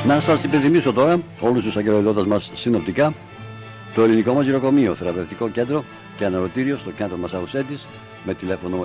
Να σας υπενθυμίσω τώρα όλους τους αγγελοδότες μας συνοπτικά το ελληνικό μας γυροκομείο, θεραπευτικό κέντρο και αναρωτήριο στο κέντρο Μασαχουσέτης με τηλέφωνο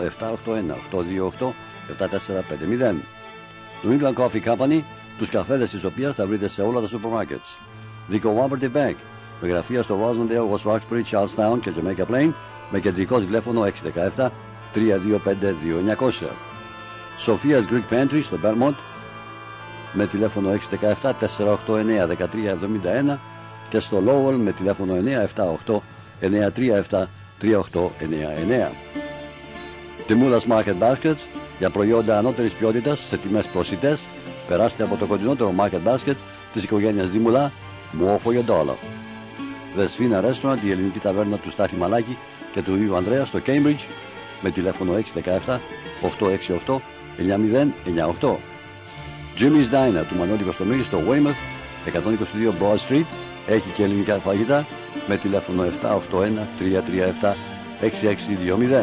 781-828-7450. Το England Coffee Company, τους καφέδες της οποίας θα βρείτε σε όλα τα σούπερ μάρκετς. The Cooperative Bank, με γραφεία στο Rosendale, West Roxbury, Charlestown και Jamaica Plain, με κεντρικό τηλέφωνο 617-325-2900. Sophia's Greek Pantry στο Belmont, με τηλέφωνο 617-489-1371 και στο Lowell με τηλέφωνο 978-937-3899. Τιμούλας Market Baskets, για προϊόντα ανώτερης ποιότητας σε τιμές προσιτές, περάστε από το κοντινότερο Market Basket της οικογένειας Δήμουλα, more for your dollar. The Sfina Restaurant, η ελληνική ταβέρνα του Στάθη Μαλάκη και του Ιου Ανδρέα στο Cambridge, με τηλέφωνο 617-868-9098. Jimmy's Diner του Μανώλη Κοστομήρη στο Weymouth, 122 Broad Street, έχει και ελληνικά φαγητά με τηλέφωνο 781-337-6620.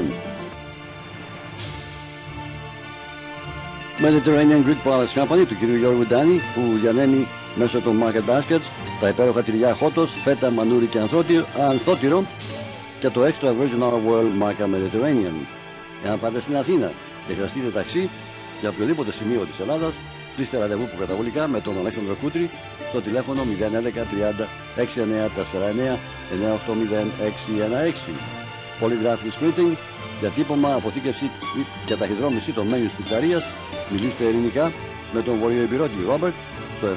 Mediterranean Greek Products Company του κ. Γιώργου Ντάνη, που διανέμει μέσω των Market Baskets τα υπέροχα τυριά χότος, φέτα, μανούρι και ανθότυρο και το Extra Virgin Olive Oil μάρκα Mediterranean. Για να πάτε στην Αθήνα και χρειαστείτε ταξί για οποιοδήποτε σημείο της Ελλάδας, κλείστε ραντεβού προκαταβολικά με τον Αλέξανδρο Κούτρη στο τηλέφωνο 011 30 6949 980 616. Polygraphic Printing, διατύπωμα, αποθήκευση και ταχυδρόμηση των menus πιτσαρίας. Μιλήστε ελληνικά με τον βορειοϊπηρώτη Ρόμπερτ στο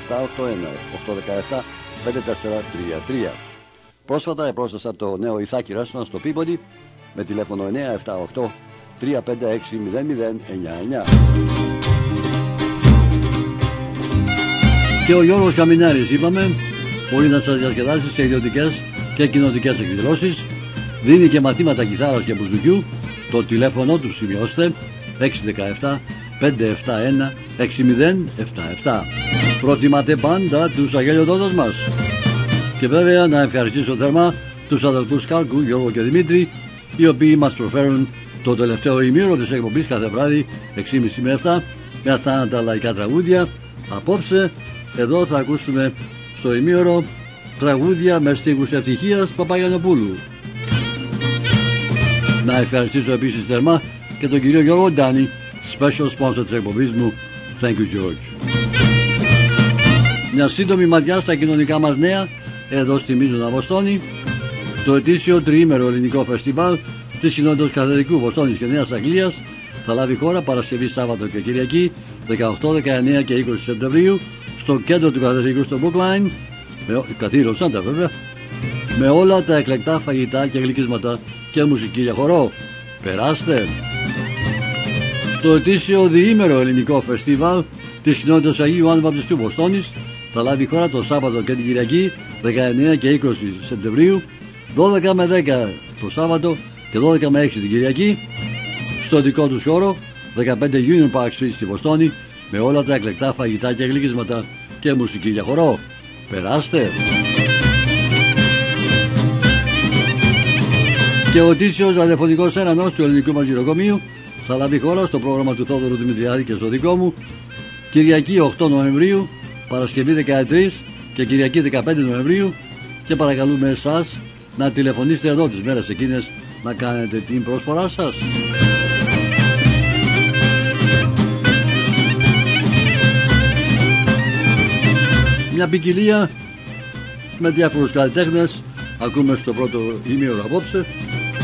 781-817-5433. Πρόσφατα επρόσθεσα το νέο Ιθάκη Restaurant στο Peabody με τηλέφωνο 978-356-0099. Και ο Γιώργος Καμινάρης, είπαμε, μπορεί να σας διασκεδάσει σε ιδιωτικές και κοινοτικές εκδηλώσεις. Δίνει και μαθήματα κιθάρας και μπουζουκιού. Το τηλέφωνο του σημειώστε 617-571-6077. Προτιμάτε πάντα τους αγγελιοδότες μας. Και βέβαια να ευχαριστήσω θερμά τους αδελφούς Κάλκου, Γιώργο και Δημήτρη, οι οποίοι μας προφέρουν το τελευταίο ημίωρο της εκπομπής κάθε βράδυ 6.30 με 7 με αθάνατα λαϊκά τραγούδια. Απόψε εδώ θα ακούσουμε στο ημίωρο τραγούδια με στίχους Ευτυχίας Παπαγιαννοπούλου. Να ευχαριστήσω επίσης θερμά και τον κύριο Γιώργο Ντάνη, special sponsor της εκπομπής μου. Thank you, George. Μια σύντομη ματιά στα κοινωνικά μας νέα εδώ στη Μίζωνα Βοστόνη. Το ετήσιο τριήμερο ελληνικό φεστιβάλ της κοινότητας Καθεδρικού Βοστόνης και Νέας Αγγλίας θα λάβει χώρα Παρασκευή, Σάββατο και Κυριακή 18, 19 και 20 Σεπτεμβρίου στο κέντρο του Καθεδρικού στο Brookline, καθήλω Σάντα βέβαια, με όλα τα εκλεκτά φαγητά και γλυκίσματα και μουσική για χορό. Περάστε! Το ετήσιο διήμερο ελληνικό φεστιβάλ της κοινότητας Αγίου Άννου Βαπτιστού Βοστόνης θα λάβει χώρα το Σάββατο και την Κυριακή 19 και 20 Σεπτεμβρίου, 12 με 10 το Σάββατο και 12 με 6 την Κυριακή, στο δικό τους χώρο 15 Union Park Street στη Βοστόνη, με όλα τα εκλεκτά φαγητά και γλυκίσματα και μουσική για χορό. Περάστε! Και ο ετήσιος ραδιοφωνικός έρανος του ελληνικού μας γυροκομείου θα λάβει χώρα στο πρόγραμμα του Θόδωρου Δημητριάδη και στο δικό μου Κυριακή 8 Νοεμβρίου, Παρασκευή 13 και Κυριακή 15 Νοεμβρίου, και παρακαλούμε εσάς να τηλεφωνήσετε εδώ τις μέρες εκείνες να κάνετε την προσφορά σας. Μια ποικιλία με διάφορους καλλιτέχνες ακούμε στο πρώτο ημίωρο απόψε.